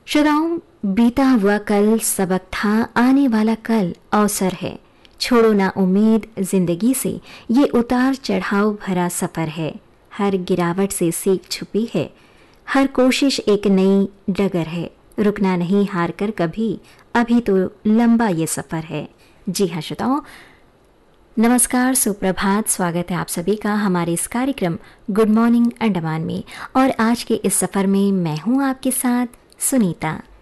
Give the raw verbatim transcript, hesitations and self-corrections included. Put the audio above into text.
श्रोताओं, बीता हुआ कल सबक था, आने वाला कल अवसर है। छोड़ो ना उम्मीद, जिंदगी से ये उतार चढ़ाव भरा सफ़र है। हर गिरावट से सीख छुपी है, हर कोशिश एक नई डगर है। रुकना नहीं हार कर कभी, अभी तो लंबा ये सफ़र है। जी हाँ श्रोताओं, नमस्कार, सुप्रभात, स्वागत है आप सभी का हमारे इस कार्यक्रम गुड मॉर्निंग अंडमान में। और आज के इस सफ़र में मैं हूँ आपके साथ सुनीता।